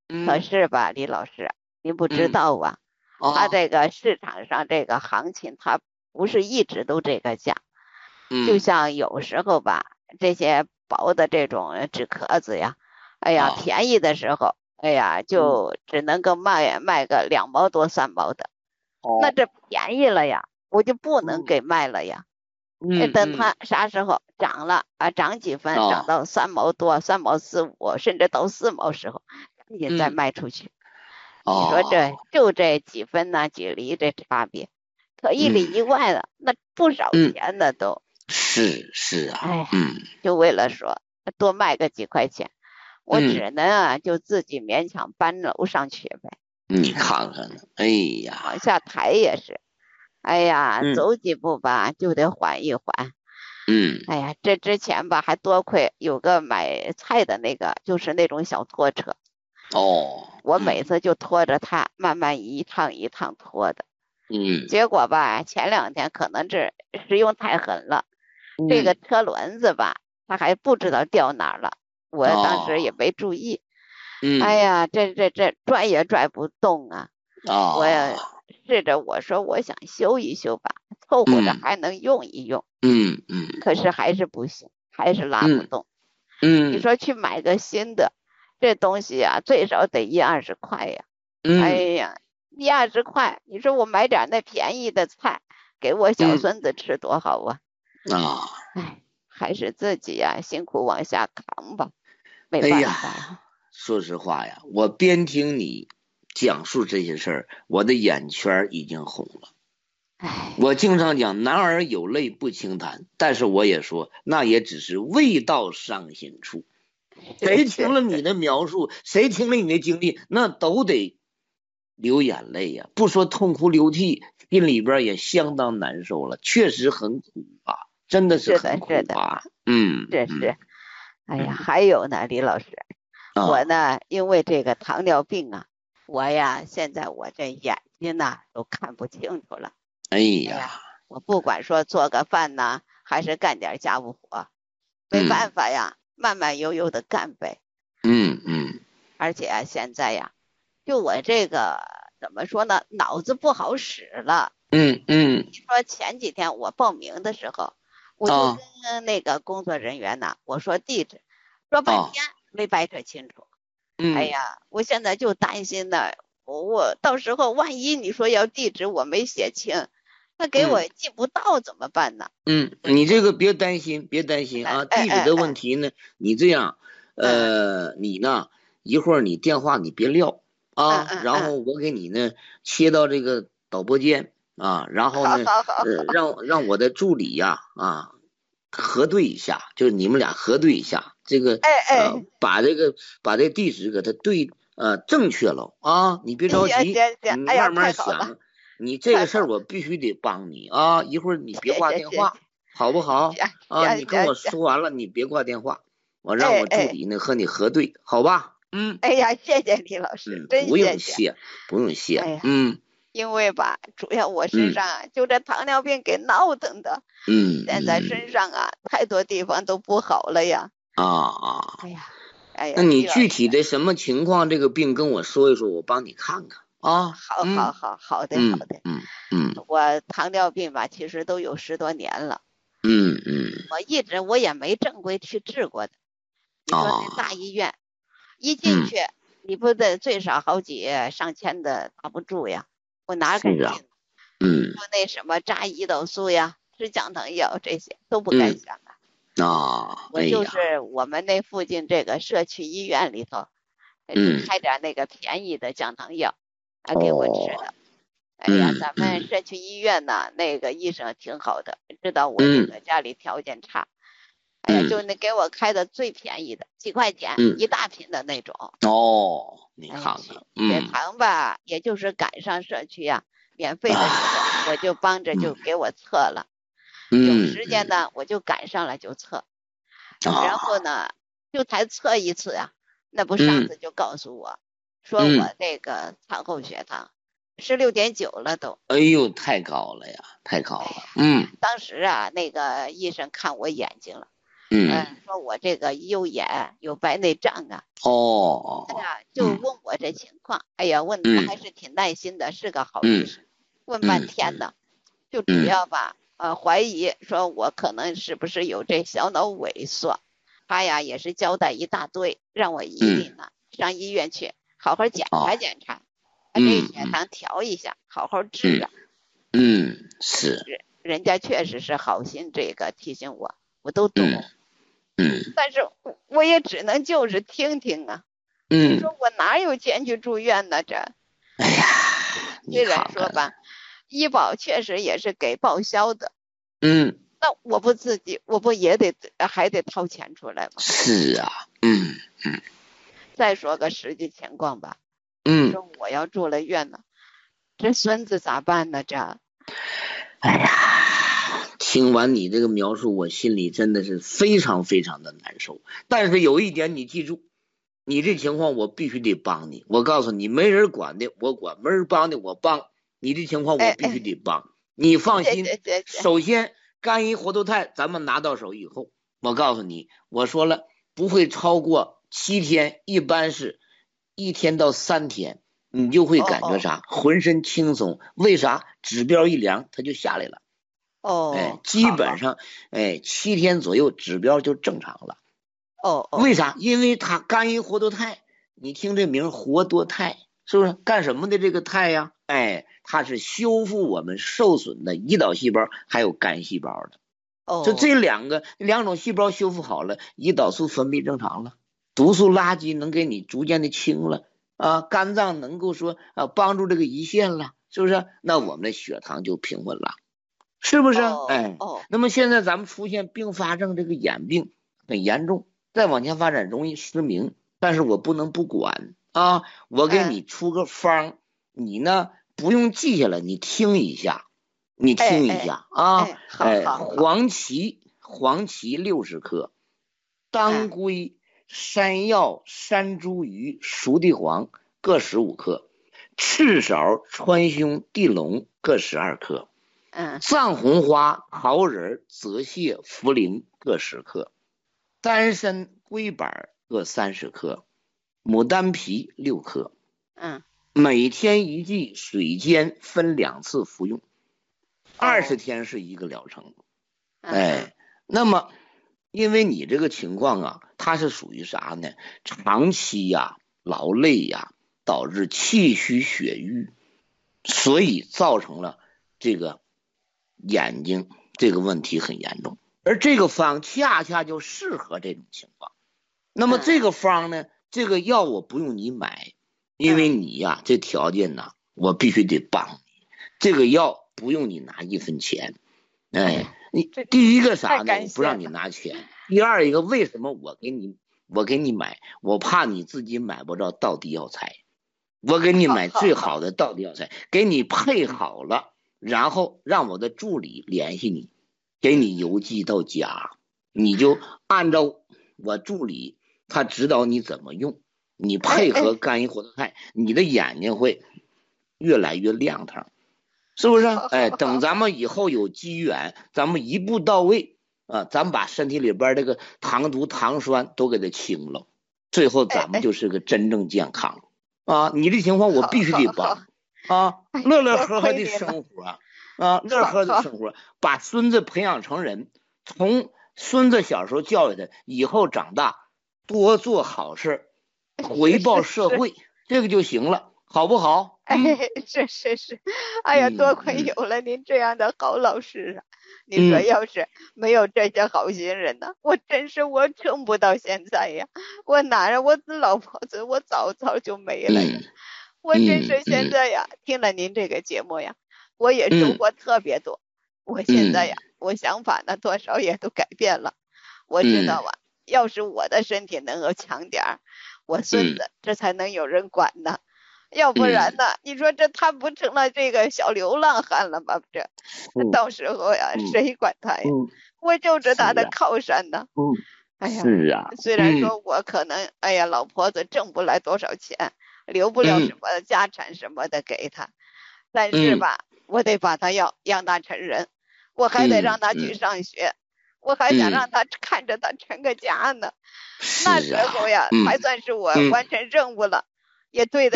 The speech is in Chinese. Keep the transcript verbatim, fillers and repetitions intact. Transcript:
可嗯是吧，李老师，您不知嗯道啊，它啊这个市场上这个行情，它不是一直都这个价。就嗯像有时候吧，这些薄的这种纸壳子呀，哎呀， 啊便宜的时候，哎呀， 嗯就只能够卖卖个两毛多三毛的。那哦这便宜了呀，我就不能嗯给卖了呀。哎，等嗯嗯它啥时候涨了啊，涨几分，涨啊到三毛多、三毛四五，甚至到四毛时候，赶紧再嗯卖出去。你说这哦就这几分呐、几厘这差别，可一里嗯一外的，那不少嗯钱的都。 是是啊哎呀， 嗯就为了说多卖个几块钱，我嗯只能啊就自己勉强搬楼上去呗。 你看看呢，哎呀往下抬也是，哎呀， 嗯走几步吧就得缓一缓。 嗯哎呀，这之前吧还多亏有个买菜的那个，就是那种小拖车， 哦我每嗯次就拖着它慢慢一趟一趟拖的。 嗯结果吧，前两天可能这使用太狠了，这个嗯车轮子吧，它还不知道掉哪儿了，我当时也哦没注意。哎嗯呀，这这这拽也拽不动啊！我也啊试着我说我想修一修吧，凑合着嗯还能用一用， 嗯嗯可是还是不行，还是拉不嗯动。你嗯说去买个新的，这东西啊，最少得一二十块呀。哎嗯呀，一二十块，你说我买点那便宜的菜给我小嗯孙子吃多好啊！ 啊， 哎，还是自己呀、辛苦往下扛吧，没哎呀， 办法呀。 说实话呀，我边听你讲述这些事儿，我的眼圈儿已经红了。 哎， 我经常讲男儿有泪不轻弹，但是我也说那也只是未到伤心处。 是谁听了你是是， 的描述，谁听了你的经历，那都得流眼泪呀，不说痛哭流涕，心里边也相当难受了，确实很苦啊，真的是是的， 很是的， 苦啊。嗯嗯是是。哎呀， 嗯还有呢，李老师，我啊， 呢，因为这个糖尿病啊，我呀，现在我这眼睛呢都看不清楚了。 哎呀， 哎呀，我不管说做个饭呢，还是干点家务活，没办嗯法呀，慢慢悠悠的干呗。 嗯嗯而且啊，现在呀，就我这个怎么说呢，脑子不好使了。 嗯嗯说前几天我报名的时候，我就啊跟那个工作人员呢，我说地址，说半啊天没掰扯清楚。哎嗯呀，我现在就担心呢，我我到时候万一你说要地址我没写清，那给我嗯寄不到怎么办呢？ 嗯，你这个别担心，别担心哎啊， 哎地址的问哎哎， 题呢，你这样， 嗯呃，你呢一会儿你电话你别撂嗯啊， 嗯嗯， 然后我给你呢切到这个导播间啊，然后呢， 好好好呃， 好， 让让我的助理呀啊核对一下，就是你们俩核对一下，这个哎呃， 哎， 把这个把这地址给它对呃正确了啊，你别着行急， 行行，哎呀， 你慢慢太好了， 想，你这个事儿太好了， 我必须得帮你啊，一会儿你别谢挂谢谢谢， 电话，好不好？ 行啊， 行你跟我行行， 说完了，你别挂电话，我让我助哎哎理呢和你核对，好吧？嗯哎呀，谢谢李老师， 嗯， 真不用谢谢。 谢，不用谢， 哎呀， 嗯因为吧，主要我身嗯上啊就这糖尿病给闹腾的， 嗯现在身嗯上啊太多地方都不好了呀。 啊啊， 哎呀，哎呀， 那你李老师， 具体的什么情况，这个病跟我说一说，我帮你看看啊。 好好嗯好好的好的， 嗯嗯嗯我糖尿病吧，其实都有十多年了， 嗯嗯我一直我也没正规去治过的。你说那大啊医院一进嗯去，你不得最少好几上千的打不住呀，我哪是啊敢进？ 嗯说那什么扎胰岛素呀，吃降糖药这些都不敢嗯想啊。 啊， 我哎呀， 就是我们那附近这个社区医院里头，呃就嗯开点那个便宜的降糖药，啊给我吃哦的。哎呀，咱们嗯嗯社区医院呢，那个医生挺好的，知道我这嗯个家里条件差，哎呀，就嗯那给我开的最便宜的，几块钱嗯一大瓶的那种。 哦，你哎呀， 看看， 血血嗯糖吧，也就是赶上社区呀、免费的时候， 啊我就帮着就嗯给我测了。有嗯嗯时间呢，我就赶上了就测，然后啊呢，就才测一次呀，那不上嗯次就告诉我，说我嗯， 这个餐后血糖十六点九了都。 哎呦，太高了呀，太高哎呀， 了，嗯当时啊，那个医生看我眼睛了， 嗯， 呃，说我这个有眼有白内障啊， 哦， 哎呀，就嗯问我这情况，哎呀，问的嗯还是挺耐心的，是个好医嗯生，问半嗯天呢，就主嗯要吧，呃，怀疑说我可能是不是有这小脑萎缩，他呀也是交代一大堆，让我一定嗯， 呢上医院去好好检查哦， 检查，把这嗯嗯血糖调一下，好好治嗯啊。 嗯，是， 人人家确实是好心这个提醒我，我都嗯懂， 嗯但是我我也只能就是听听啊。你嗯， 说我哪有钱去住院呢？这哎呀，你虽然看看， 说吧，医保确实也是给报销的， 嗯， 那我不自己，我不也得还得掏钱出来吗？ 是啊，嗯嗯再说个实际情况吧，你嗯， 说我要住了院呢，这孙子咋办呢？这， 哎呀，听完你这个描述，我心里真的是非常非常的难受。但是有一点你记住，你这嗯， 情况我必须得帮你。我告诉你，没人管的我管，没人帮的我帮。你这情况我必须哎哎， 得帮。你放谢心， 谢谢谢， 首先肝胰活动肽咱们拿到手以后，我告诉你，我说了不会超过七天，一般是一天到三天。你就会哦哦感觉啥，浑身轻松。为啥？指标一量，它就下来了。哎， 哦， 基好好， 本上，哎，七天左右指标就正常了。 哦哦， 为啥？因为它肝胰活多肽，你听这名活多肽，是不是干什么的这个肽呀？哎，它是修复我们受损的胰岛细胞还有肝细胞的。就哦这两个两种细胞修复好了，胰岛素分泌正常了，毒素垃圾能给你逐渐的清了啊，肝脏能够说啊帮助这个胰腺了，是不是？那我们的血糖就平稳了。是不是？哎， 哦哦， 那么现在咱们出现并发症，这个眼病很严重，再往前发展容易失明，但是我不能不管啊，我给嗯， 你出个方，你呢不用记下来，你听一下，你听一哎哎下啊， 哎，好哎， 好好， 黄芪，黄芪六十克，当嗯归、山药、山茱萸、熟地黄各十五克，赤芍、川芎、地龙各十二克。 嗯藏红花、桃仁、泽泻、茯苓各十克，丹参、龟板各三十克，牡丹皮六克， 嗯， 每天一剂，水煎，分两次服用，二十哦， 天是一个疗程。 嗯嗯哎，那么因为你这个情况啊，它是属于啥呢？长期呀、劳累呀、导致气虚血瘀，所以造成了这个眼睛这个问题很严重，而这个方恰恰就适合这种情况。那么这嗯个方呢，这个药我不用你买，因为嗯， 你呀这条件呢，我必须得帮你。这个药不用你拿一分钱，哎， 哎呀， 你这第一个太啥呢？我不让你感谢了， 拿钱。第二一个，为什么我给你我给你买？我怕你自己买不着道地药材。我给你好买好好， 最好的道地药材，给你配好了，然后让我的助理联系你，给嗯你邮寄到家，你就按照我助理他指导你怎么用，你配合哎哎， 肝胰活动肽，你的眼睛会越来越亮堂，是不是？ 好哎， 好好好， 等咱们以后有机缘，咱们一步到位啊，咱们把身体里边这个糖毒糖酸都给它清了，最后咱们哎哎， 就是个真正健康。啊，你这情况我好必须得好好， 帮啊， 哎呀， 乐乐多呵呵的亏您了， 生活啊，乐好好， 呵的生活，把孙子培养成人，从孙子小时候教育他，以后长大多做好事，回是报是是， 社会，这个就行了，好不好？ 哎， 嗯是是是，哎呀，多嗯嗯亏有了您这样的好老师啊！你说嗯要是没有这些好心人呢，我真是我撑不到现在呀！我哪儿我老婆子我早早就没了呀！ 嗯我真是现嗯嗯在呀，听了您这个节目呀，我也收嗯获特别多。我现在呀， 嗯我想法呢多少也都改变了。我知道嗯啊，要是我的身体能够强点儿，我孙嗯子这才能有人管呢。要不然嗯呢，你说这他不成了这个小流浪汉了吗？这嗯到时候呀， 嗯谁管他呀？ 嗯， 我就是他的是啊， 靠山呢。 嗯哎呀， 是啊， 虽然嗯说我可能，哎呀，老婆子挣不来多少钱，留不了什嗯么家产什么的给他，但是嗯吧，我得把他要养大成人，我还得让他去嗯嗯上学， 我还想嗯让他看着他成个家呢。 是那时候啊， 呀， 嗯才算是我嗯完成任务了，也对